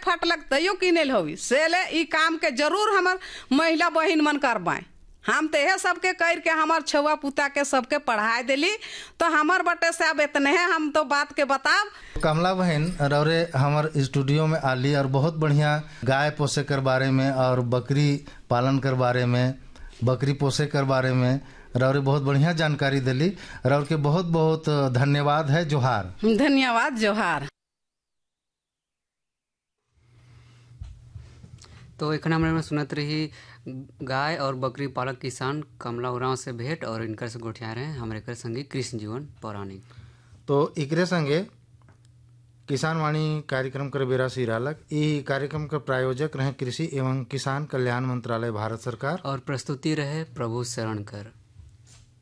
फटलक तैयो किनेल होवी से ले ई काम के जरूर हमर महिला बहिन मन करबाए। हम तो यह सबके कर के हमार छुआ पुता के सबके पढ़ाए दिली तो हमार बटे से अब इतने है हम तो बात के बताब। कमला बहन रौरे हमार स्टूडियो में आली और बहुत बढ़िया गाय पोसे कर बारे में और बकरी पालन कर बारे में बकरी पोसे कर बारे में रौरे बहुत बढ़िया जानकारी दिली। रौर के बहुत बहुत धन्यवाद है। जोहार। धन्यवाद। जोहार। तो एक में सुनत रही गाय और बकरी पालक किसान कमला उरांव से भेंट और इनकर से गोठिया रहे हमारे कर संगे कृष्ण जीवन पौराणिक। तो इकरे संगे किसान वाणी कार्यक्रम कर बेरा सिरालक ई कार्यक्रम का प्रायोजक रहे कृषि एवं किसान कल्याण मंत्रालय भारत सरकार और प्रस्तुति रहे प्रभु शरण कर।